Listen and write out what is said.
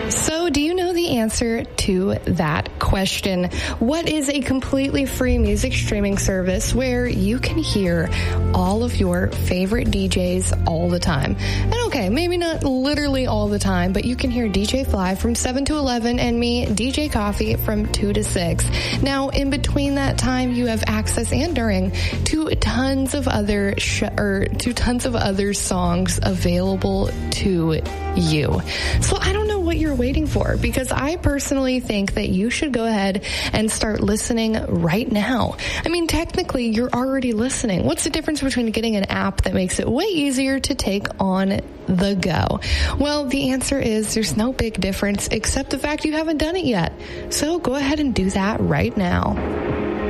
So, do you know the answer to that question? What is a completely free music streaming service where you can hear all of your favorite DJs all the time? And okay, maybe not literally all the time, but you can hear DJ Fly from 7 to 11 and me, DJ Coffee, from 2 to 6. Now, in between that time, you have access and during to tons of other songs available to you. So I don't know what you're waiting for, because I personally think that you should go ahead and start listening right now. I mean, technically, you're already listening. What's the difference between getting an app that makes it way easier to take on the go? Well, the answer is there's no big difference except the fact you haven't done it yet. So go ahead and do that right now.